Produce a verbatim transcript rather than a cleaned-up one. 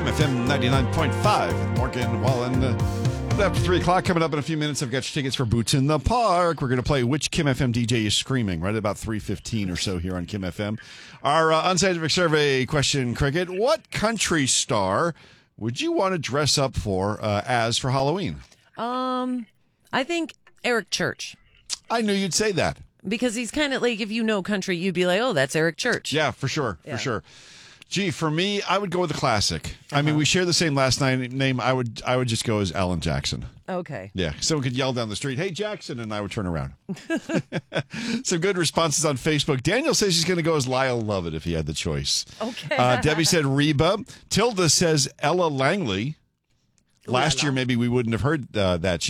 F M ninety-nine point five. Morgan Wallen. After three o'clock, coming up in a few minutes, I've got your tickets for Boots in the Park. We're going to play Which Kim F M D J is Screaming right at about three fifteen or so here on Kim F M. Our uh, unscientific survey question, Cricket. What country star would you want to dress up for uh, as for Halloween? Um, I think Eric Church. I knew you'd say that. Because he's kind of like, if you know country, you'd be like, oh, that's Eric Church. Yeah, for sure. Yeah. For sure. Gee, for me, I would go with the classic. Uh-huh. I mean, we share the same last name. I would I would just go as Alan Jackson. Okay. Yeah, someone could yell down the street, "Hey, Jackson," and I would turn around. Some good responses on Facebook. Daniel says he's going to go as Lyle Lovett if he had the choice. Okay. Uh, Debbie said Reba. Tilda says Ella Langley. Last Ooh, year, maybe we wouldn't have heard uh, that.